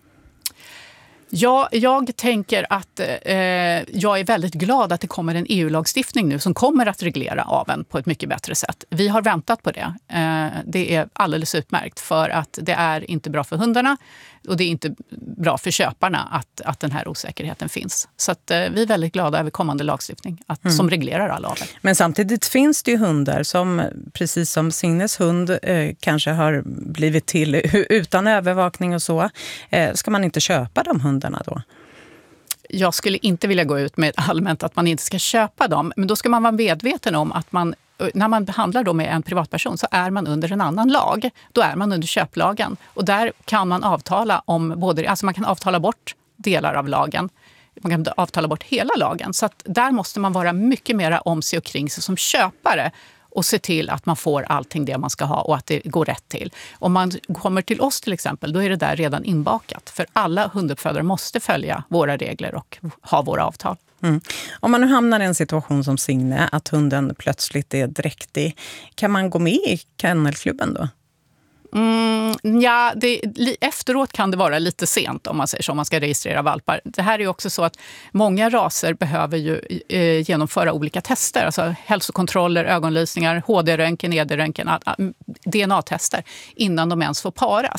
S21: Ja, jag tänker att eh, jag är väldigt glad att det kommer en E U-lagstiftning nu som kommer att reglera aveln på ett mycket bättre sätt. Vi har väntat på det. Eh, det är alldeles utmärkt, för att det är inte bra för hundarna och det är inte bra för köparna att, att den här osäkerheten finns. Så att, eh, vi är väldigt glada över kommande lagstiftning att, mm. som reglerar all avel.
S18: Men samtidigt finns det ju hundar som, precis som Signes hund, eh, kanske har blivit till utan övervakning och så. Eh, ska man inte köpa de hundarna då?
S21: Jag skulle inte vilja gå ut med allmänt att man inte ska köpa dem. Men då ska man vara medveten om att man, när man handlar då med en privatperson, så är man under en annan lag. Då är man under köplagen. Och där kan man avtala om både, alltså man kan avtala bort delar av lagen. Man kan avtala bort hela lagen. Så att där måste man vara mycket mer om sig och kring sig som köpare och se till att man får allting det man ska ha och att det går rätt till. Om man kommer till oss till exempel, då är det där redan inbakat. För alla hunduppfödare måste följa våra regler och ha våra avtal.
S18: Mm. Om man nu hamnar i en situation som Signe, att hunden plötsligt är dräktig, kan man gå med i kennelklubben då?
S21: Mm, ja, det, efteråt kan det vara lite sent om man säger så, om man ska registrera valpar. Det här är ju också så att många raser behöver ju eh, genomföra olika tester, alltså hälsokontroller, ögonlysningar, H D-röntgen, E D-röntgen, D N A-tester innan de ens får paras.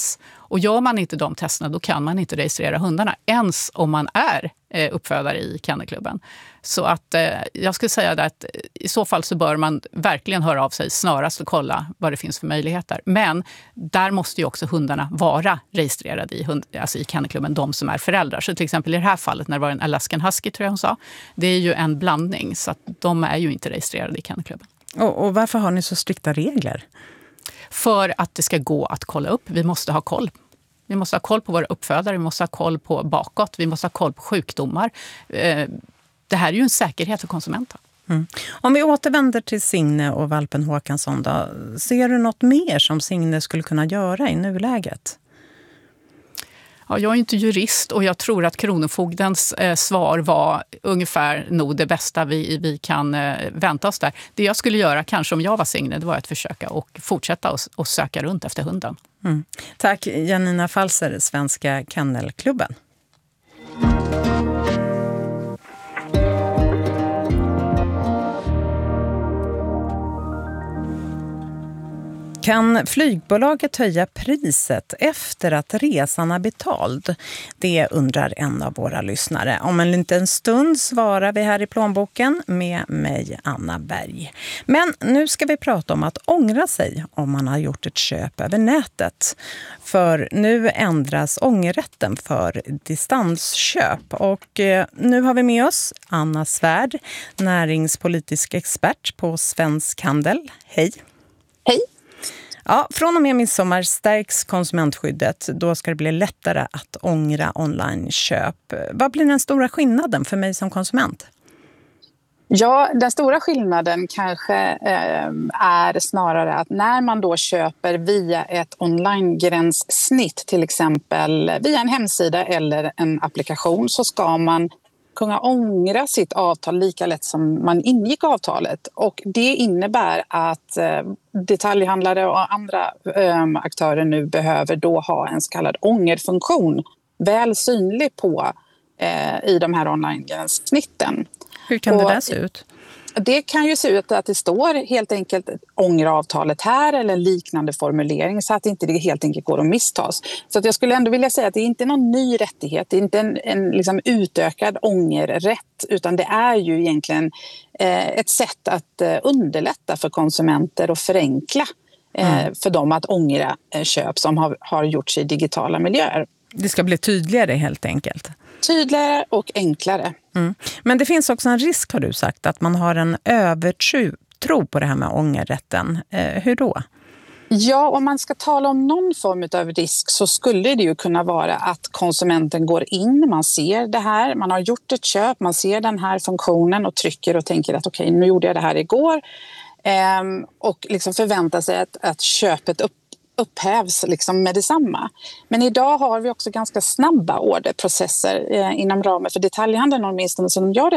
S21: Och gör man inte de testerna, då kan man inte registrera hundarna, ens om man är eh, uppfödare i Kennelklubben. Så att eh, jag skulle säga att i så fall så bör man verkligen höra av sig snarast och kolla vad det finns för möjligheter. Men där måste ju också hundarna vara registrerade i, hund, alltså i Kennelklubben, de som är föräldrar. Så till exempel i det här fallet när det var en Alaskan Husky, tror jag hon sa, det är ju en blandning, så att de är ju inte registrerade i Kennelklubben.
S18: Och, och varför har ni så strikta regler?
S21: För att det ska gå att kolla upp. Vi måste ha koll. Vi måste ha koll på våra uppfödare, vi måste ha koll på bakåt, vi måste ha koll på sjukdomar. Det här är ju en säkerhet för konsumenten.
S18: Mm. Om vi återvänder till Signe och valpen Håkansson då, ser du något mer som Signe skulle kunna göra i nuläget?
S21: Ja, jag är inte jurist och jag tror att Kronofogdens eh, svar var ungefär nog det bästa vi, vi kan eh, vänta oss där. Det jag skulle göra, kanske om jag var Signe, det var att försöka och fortsätta och, och söka runt efter hunden.
S18: Mm. Tack Janina Falser, Svenska Kennelklubben. Kan flygbolaget höja priset efter att resan är betald? Det undrar en av våra lyssnare. Om en liten stund svarar vi här i plånboken med mig, Anna Berg. Men nu ska vi prata om att ångra sig om man har gjort ett köp över nätet. För nu ändras ångerrätten för distansköp. Och nu har vi med oss Anna Svärd, näringspolitisk expert på Svensk Handel. Hej!
S2: Hej!
S18: Ja, från och med midsommar stärks konsumentskyddet. Då ska det bli lättare att ångra online-köp. Vad blir den stora skillnaden för mig som konsument?
S2: Ja, den stora skillnaden kanske eh, är snarare att när man då köper via ett online-gränssnitt, till exempel via en hemsida eller en applikation, så ska man kunna ångra sitt avtal lika lätt som man ingick avtalet. Och det innebär att eh, detaljhandlare och andra eh, aktörer nu behöver då ha en så kallad ångerfunktion väl synlig på eh, i de här online-gränssnitten.
S18: Hur kan
S2: och
S18: det där se ut?
S2: Det kan ju se ut att det står helt enkelt ångra avtalet här eller en liknande formulering, så att det inte helt enkelt går att misstas. Så att jag skulle ändå vilja säga att det är inte någon ny rättighet, det är inte en, en liksom utökad ångerrätt, utan det är ju egentligen eh, ett sätt att eh, underlätta för konsumenter och förenkla eh, mm. för dem att ångra eh, köp som har, har gjorts i digitala miljöer.
S18: Det ska bli tydligare helt enkelt.
S2: Tydligare och enklare.
S18: Mm. Men det finns också en risk, har du sagt, att man har en övertro på det här med ångerrätten. Eh, hur då?
S2: Ja, om man ska tala om någon form av risk så skulle det ju kunna vara att konsumenten går in, man ser det här, man har gjort ett köp, man ser den här funktionen och trycker och tänker att okej, nu gjorde jag det här igår. Eh, och liksom förväntar sig att, att köpet upp upphävs liksom med detsamma. Men idag har vi också ganska snabba orderprocesser eh, inom ramen för detaljhandeln, åtminstone som jag